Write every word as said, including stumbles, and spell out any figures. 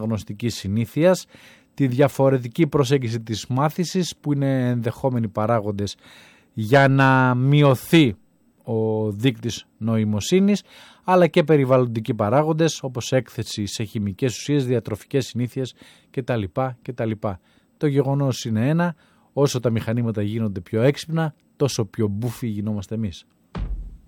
αναγνωστικής συνήθειας, τη διαφορετική προσέγγιση της μάθησης που είναι ενδεχόμενοι παράγοντες για να μειωθεί ο δείκτης νοημοσύνης, αλλά και περιβαλλοντικοί παράγοντες όπως έκθεση σε χημικές ουσίες, διατροφικές συνήθειες κτλ. κτλ. Το γεγονός είναι ένα, όσο τα μηχανήματα γίνονται πιο έξυπνα, τόσο πιο μπούφοι γινόμαστε εμείς.